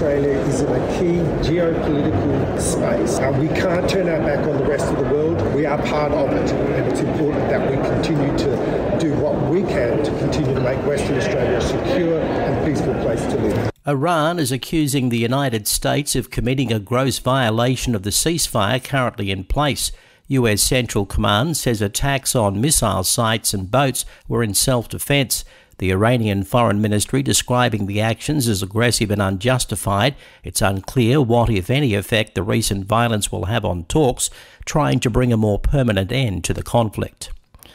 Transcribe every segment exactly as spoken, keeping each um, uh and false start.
Australia is in a key geopolitical space. Uh, we can't turn our back on the rest of the world. We are part of it, and it's important that we continue to do what we can to continue to make Western Australia a secure and peaceful place to live. Iran is accusing the United States of committing a gross violation of the ceasefire currently in place. U S Central Command says attacks on missile sites and boats were in self-defence. The Iranian Foreign Ministry describing the actions as aggressive and unjustified. It's unclear what, if any, effect the recent violence will have on talks trying to bring a more permanent end to the conflict.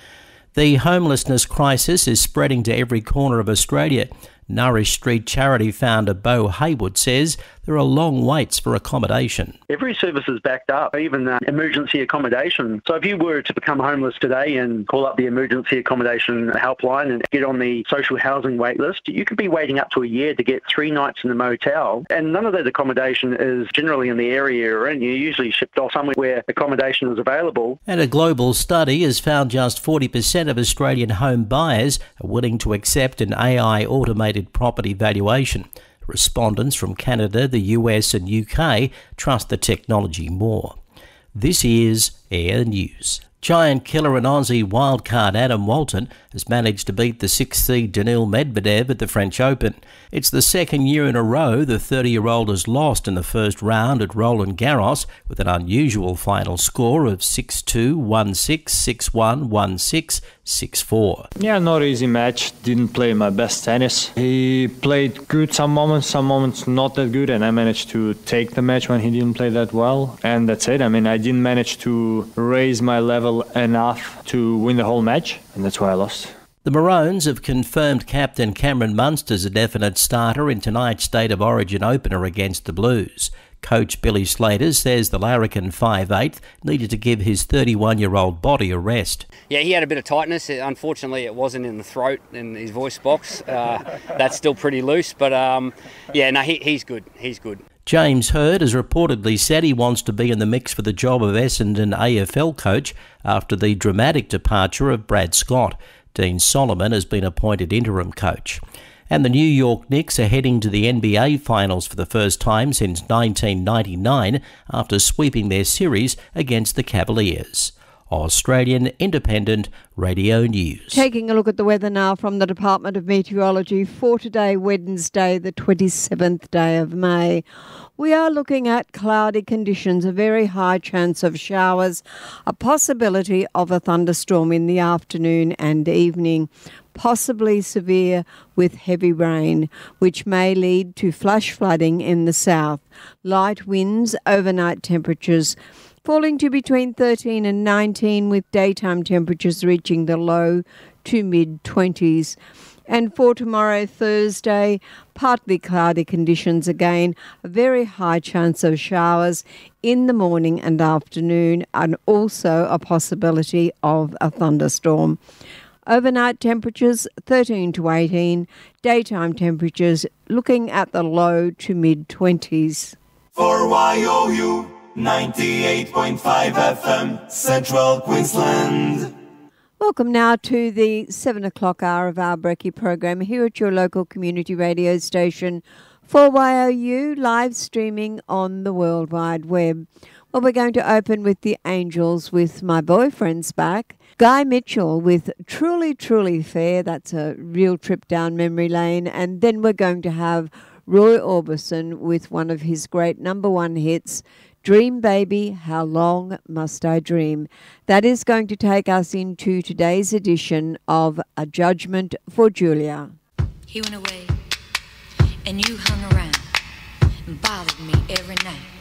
The homelessness crisis is spreading to every corner of Australia. Nourish Street charity founder Bo Haywood says there are long waits for accommodation. Every service is backed up, even uh, emergency accommodation. So if you were to become homeless today and call up the emergency accommodation helpline and get on the social housing wait list, you could be waiting up to a year to get three nights in a motel. And none of that accommodation is generally in the area you're in. You're usually shipped off somewhere where accommodation is available. And a global study has found just forty percent of Australian home buyers are willing to accept an A I automated property valuation. Respondents from Canada, the U S and U K trust the technology more. This is Air News. Giant killer and Aussie wildcard Adam Walton has managed to beat the sixth seed Daniil Medvedev at the French Open. It's the second year in a row the thirty-year-old has lost in the first round at Roland Garros with an unusual final score of six two, one six, six one, one six, six four. Yeah, not easy match. Didn't play my best tennis. He played good some moments, some moments not that good, and I managed to take the match when he didn't play that well. And that's it. I mean, I didn't manage to raise my level enough to win the whole match, and that's why I lost. The Maroons have confirmed captain Cameron Munster as a definite starter in tonight's State of Origin opener against the Blues. Coach Billy Slater says the larrikin five eighth needed to give his thirty-one-year-old body a rest. Yeah, he had a bit of tightness. Unfortunately, it wasn't in the throat, in his voice box. Uh, that's still pretty loose, but um, yeah, no, he, he's good. He's good. James Hird has reportedly said he wants to be in the mix for the job of Essendon A F L coach after the dramatic departure of Brad Scott. Dean Solomon has been appointed interim coach. And the New York Knicks are heading to the N B A Finals for the first time since nineteen ninety-nine after sweeping their series against the Cavaliers. Australian Independent Radio News. Taking a look at the weather now from the Department of Meteorology for today, Wednesday, the twenty-seventh day of May. We are looking at cloudy conditions, a very high chance of showers, a possibility of a thunderstorm in the afternoon and evening, possibly severe with heavy rain, which may lead to flash flooding in the south. Light winds, overnight temperatures falling to between thirteen and nineteen, with daytime temperatures reaching the low to mid-twenties. And for tomorrow, Thursday, partly cloudy conditions again, a very high chance of showers in the morning and afternoon, and also a possibility of a thunderstorm. Overnight temperatures thirteen to eighteen, daytime temperatures looking at the low to mid-twenties. For Y O U ninety-eight point five F M, Central Queensland. Welcome now to the seven o'clock hour of our Brekkie program here at your local community radio station for Y O U, live streaming on the World Wide Web. Well, we're going to open with the Angels with My Boyfriend's Back. Guy Mitchell with Truly, Truly Fair. That's a real trip down memory lane. And then we're going to have Roy Orbison with one of his great number one hits, Dream Baby, How Long Must I Dream? That is going to take us into today's edition of A Judgment for Julia. He went away, and you hung around and bothered me every night.